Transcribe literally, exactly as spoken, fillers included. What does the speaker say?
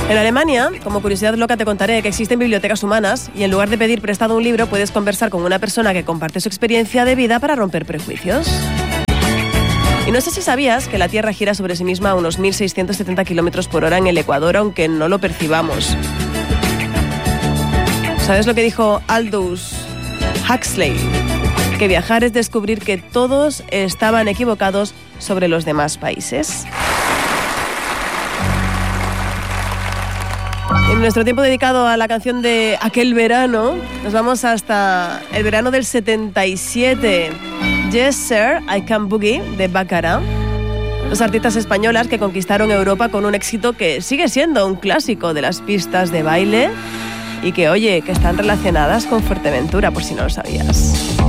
En Alemania, como curiosidad loca, te contaré que existen bibliotecas humanas y en lugar de pedir prestado un libro puedes conversar con una persona que comparte su experiencia de vida para romper prejuicios. Y no sé si sabías que la Tierra gira sobre sí misma a unos mil seiscientos setenta kilómetros por hora en el Ecuador, aunque no lo percibamos. ¿Sabes lo que dijo Aldous Huxley? Que viajar es descubrir que todos estaban equivocados sobre los demás países. En nuestro tiempo dedicado a la canción de Aquel verano, nos vamos hasta el verano del setenta y siete. Yes Sir, I Can Boogie, de Baccara. Dos artistas españolas que conquistaron Europa con un éxito que sigue siendo un clásico de las pistas de baile y que, oye, que están relacionadas con Fuerteventura, por si no lo sabías.